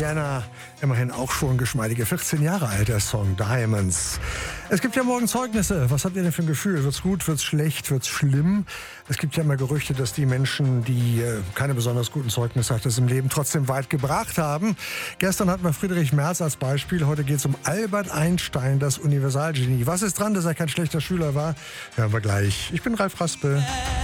Rihanna, immerhin auch schon geschmeidige 14 Jahre alt, der Song Diamonds. Es gibt ja morgen Zeugnisse. Was habt ihr denn für ein Gefühl? Wird's gut, wird's schlecht, wird's schlimm? Es gibt ja immer Gerüchte, dass die Menschen, die keine besonders guten Zeugnisse hatten, es im Leben trotzdem weit gebracht haben. Gestern hatten wir Friedrich Merz als Beispiel. Heute geht es um Albert Einstein, das Universalgenie. Was ist dran, dass er kein schlechter Schüler war? Hören wir gleich. Ich bin Ralf Raspe.